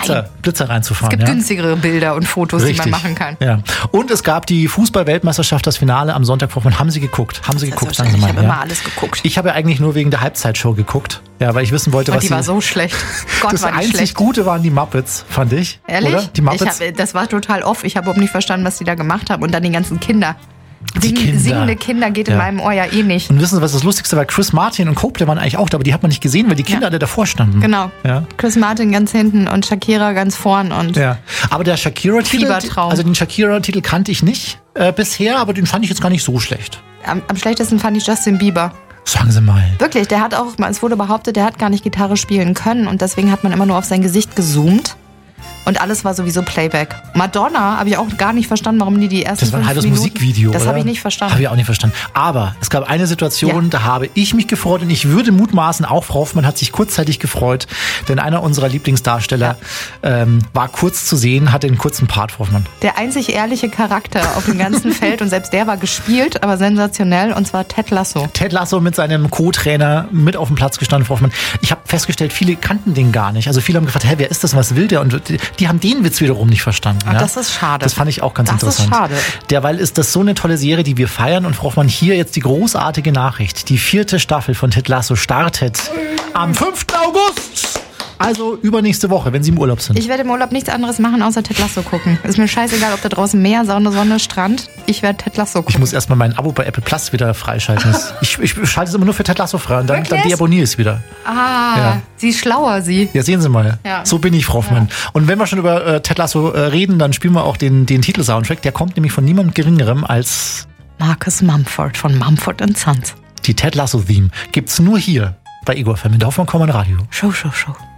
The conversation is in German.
Blitzer reinzufahren. Es gibt günstigere Bilder und Fotos, die man machen kann. Ja. Und es gab die Fußball-Weltmeisterschaft, das Finale am Sonntag. Haben Sie geguckt? Sagen Sie mal. Ich habe immer alles geguckt. Ich habe ja eigentlich nur wegen der Halbzeitshow geguckt. Ja, weil ich wissen wollte, was die war so schlecht. Gott, das war die einzig schlecht. Gute waren die Muppets, fand ich. Ehrlich? Oder? Die Muppets. Das war total off. Ich habe überhaupt nicht verstanden, was die da gemacht haben. Und dann die ganzen Kinder. Singende Kinder geht in meinem Ohr ja eh nicht. Und wissen Sie, was das Lustigste war? Chris Martin und Copley waren eigentlich auch da, aber die hat man nicht gesehen, weil die Kinder alle davor standen. Genau. Ja. Chris Martin ganz hinten und Shakira ganz vorn. Aber der Shakira-Titel, also den Shakira-Titel kannte ich nicht bisher, aber den fand ich jetzt gar nicht so schlecht. Am schlechtesten fand ich Justin Bieber. Sagen Sie mal. Wirklich, der hat auch, es wurde behauptet, der hat gar nicht Gitarre spielen können und deswegen hat man immer nur auf sein Gesicht gezoomt. Und alles war sowieso Playback. Madonna habe ich auch gar nicht verstanden, warum die ersten 5 Minuten... Das war ein halbes Musikvideo, Das habe ich nicht verstanden. Habe ich auch nicht verstanden. Aber es gab eine Situation, da habe ich mich gefreut und ich würde mutmaßen, auch Frau Hoffmann hat sich kurzzeitig gefreut, denn einer unserer Lieblingsdarsteller war kurz zu sehen, hatte einen kurzen Part, Frau Hoffmann. Der einzig ehrliche Charakter auf dem ganzen Feld und selbst der war gespielt, aber sensationell und zwar Ted Lasso. Ted Lasso mit seinem Co-Trainer mit auf dem Platz gestanden, Frau Hoffmann. Ich habe festgestellt, viele kannten den gar nicht. Also viele haben gefragt, wer ist das, was will der? Und die haben den Witz wiederum nicht verstanden. Ach, das ist schade. Das fand ich auch ganz interessant. Das ist schade. Derweil ist das so eine tolle Serie, die wir feiern und Frau Hoffmann, hier jetzt die großartige Nachricht. Die 4. Staffel von Ted Lasso startet am 5. August. Also übernächste Woche, wenn Sie im Urlaub sind. Ich werde im Urlaub nichts anderes machen, außer Ted Lasso gucken. Ist mir scheißegal, ob da draußen Meer, Sonne, Strand. Ich werde Ted Lasso gucken. Ich muss erstmal mein Abo bei Apple Plus wieder freischalten. Ich schalte es immer nur für Ted Lasso frei und dann deabonniere ich es wieder. Sie ist schlauer, sie. Ja, sehen Sie mal. Ja. So bin ich, Frau Hoffmann. Ja. Und wenn wir schon über Ted Lasso reden, dann spielen wir auch den Titelsoundtrack. Der kommt nämlich von niemand Geringerem als Marcus Mumford von Mumford & Sons. Die Ted Lasso-Theme gibt's nur hier bei Igor FM in der Hoffmann-Kommern Radio. Show.